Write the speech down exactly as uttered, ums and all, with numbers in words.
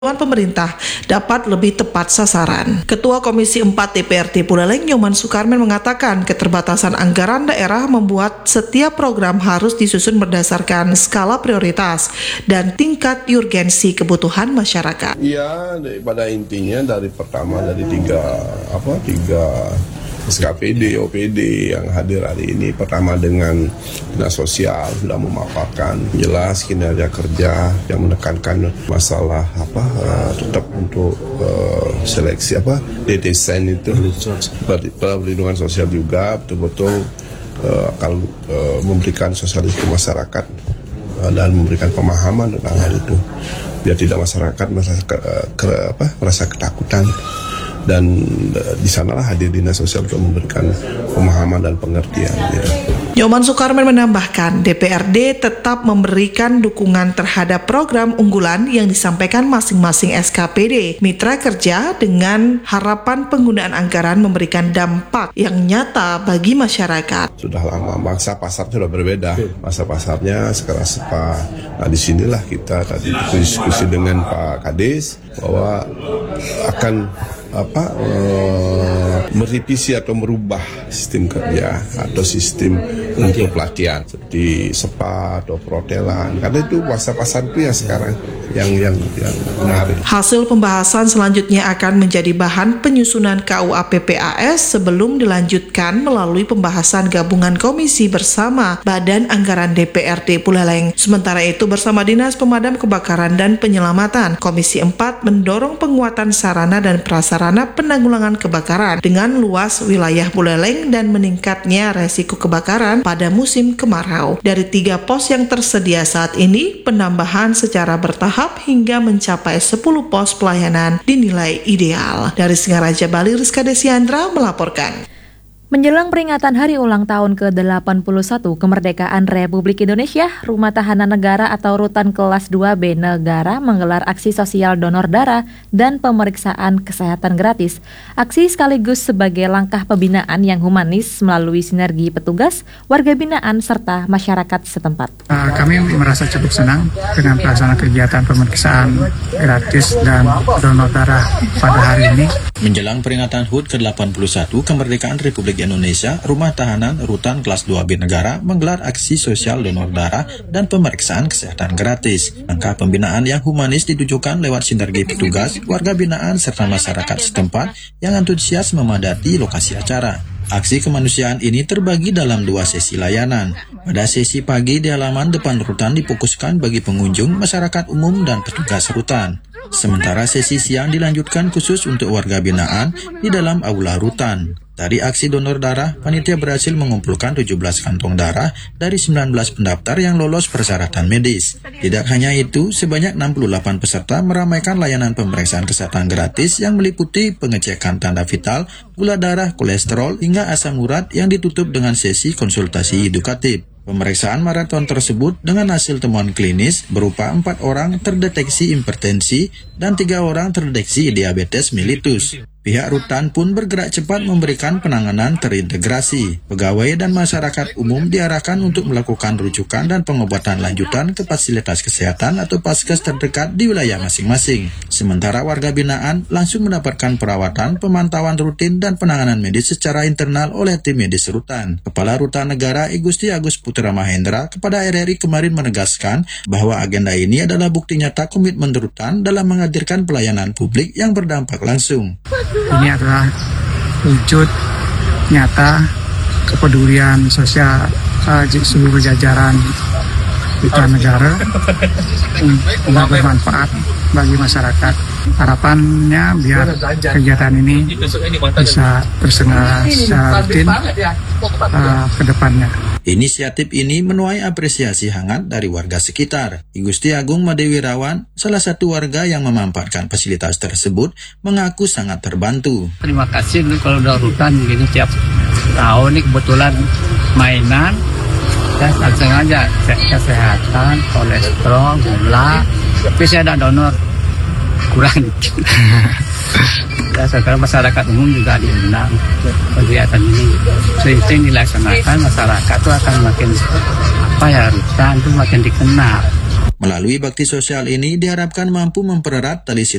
pemerintah dapat lebih tepat sasaran. Ketua Komisi empat D P R D Buleleng, Nyoman Sukarmen, mengatakan keterbatasan anggaran daerah membuat setiap program harus disusun berdasarkan skala prioritas dan tingkat urgensi kebutuhan masyarakat. Ya, pada intinya dari pertama dari tiga apa tiga S K P D, O P D yang hadir hari ini, pertama dengan dinas sosial sudah memaparkan jelas kinerja kerja yang menekankan masalah apa uh, tetap untuk uh, seleksi apa D D S E N itu perlindungan sosial juga betul-betul uh, akan uh, memberikan sosialisasi ke masyarakat uh, dan memberikan pemahaman tentang hal itu biar tidak masyarakat merasa ke, ke, apa, merasa ketakutan. Dan uh, di sanalah hadir dinas sosial untuk memberikan pemahaman dan pengertian. Ya. Nyoman Sukarmen menambahkan, D P R D tetap memberikan dukungan terhadap program unggulan yang disampaikan masing-masing S K P D mitra kerja dengan harapan penggunaan anggaran memberikan dampak yang nyata bagi masyarakat. Sudah lama bangsa pasar sudah berbeda, masa pasarnya sekarang sepa. Nah disinilah kita tadi diskusi dengan Pak Kades bahwa akan apa uh, merevisi atau merubah sistem kerja atau sistem untuk pelatihan seperti sepa atau perhotelan, karena itu pasar-pasar itu yang sekarang yang yang yang menarik. Hasil pembahasan selanjutnya akan menjadi bahan penyusunan K U A P P A S sebelum dilanjutkan melalui pembahasan gabungan komisi bersama Badan Anggaran D P R D Buleleng. Sementara itu bersama Dinas Pemadam Kebakaran dan Penyelamatan, Komisi empat mendorong penguatan sarana dan prasarana penanggulangan kebakaran dengan luas wilayah Buleleng dan meningkatnya resiko kebakaran pada musim kemarau. Dari tiga pos yang tersedia saat ini, penambahan secara bertahap hingga mencapai sepuluh pos pelayanan dinilai ideal. Dari Singaraja, Bali, Rizka Desiandra melaporkan. Menjelang peringatan Hari Ulang Tahun ke delapan puluh satu Kemerdekaan Republik Indonesia, Rumah Tahanan Negara atau Rutan Kelas dua B Negara menggelar aksi sosial donor darah dan pemeriksaan kesehatan gratis. Aksi sekaligus sebagai langkah pembinaan yang humanis melalui sinergi petugas, warga binaan, serta masyarakat setempat. Uh, kami merasa cukup senang dengan pelaksanaan kegiatan pemeriksaan gratis dan donor darah pada hari ini. Menjelang peringatan H U T ke delapan puluh satu Kemerdekaan Republik Indonesia, Rumah Tahanan Rutan Kelas dua B Negara menggelar aksi sosial donor darah dan pemeriksaan kesehatan gratis. Langkah pembinaan yang humanis ditujukan lewat sinergi petugas, warga binaan, serta masyarakat setempat yang antusias memadati lokasi acara. Aksi kemanusiaan ini terbagi dalam dua sesi layanan. Pada sesi pagi di halaman depan rutan difokuskan bagi pengunjung, masyarakat umum, dan petugas rutan. Sementara sesi siang dilanjutkan khusus untuk warga binaan di dalam aula rutan. Dari aksi donor darah, panitia berhasil mengumpulkan tujuh belas kantong darah dari sembilan belas pendaftar yang lolos persyaratan medis. Tidak hanya itu, sebanyak enam puluh delapan peserta meramaikan layanan pemeriksaan kesehatan gratis yang meliputi pengecekan tanda vital, gula darah, kolesterol, hingga asam urat yang ditutup dengan sesi konsultasi edukatif. Pemeriksaan maraton tersebut dengan hasil temuan klinis berupa empat orang terdeteksi hipertensi dan tiga orang terdeteksi diabetes mellitus. Pihak rutan pun bergerak cepat memberikan penanganan terintegrasi. Pegawai dan masyarakat umum diarahkan untuk melakukan rujukan dan pengobatan lanjutan ke fasilitas kesehatan atau paskes terdekat di wilayah masing-masing. Sementara warga binaan langsung mendapatkan perawatan, pemantauan rutin, dan penanganan medis secara internal oleh tim medis rutan. Kepala Rutan Negara I Gusti Agus Putra Mahendra kepada R R I kemarin menegaskan bahwa agenda ini adalah bukti nyata komitmen rutan dalam menghadirkan pelayanan publik yang berdampak langsung. Ini adalah wujud nyata kepedulian sosial uh, seluruh jajaran Rutan Negara untuk bermanfaat bagi masyarakat. Harapannya biar kegiatan ini bisa terselenggara secara rutin uh, ke depannya. Inisiatif ini menuai apresiasi hangat dari warga sekitar. I Gusti Agung Made Wirawan, salah satu warga yang memanfaatkan fasilitas tersebut, mengaku sangat terbantu. Terima kasih kalau udah rutan gini tiap tahun nih kebetulan mainan. Saya langsung aja cek kesehatan, kolesterol, gula, tapi saya ada donor kurang. Ya, sekarang masyarakat umum juga diundang kegiatan ini. Sering dilaksanakan, masyarakat itu akan makin apa ya rutan itu makin dikenal. Melalui bakti sosial ini diharapkan mampu mempererat tali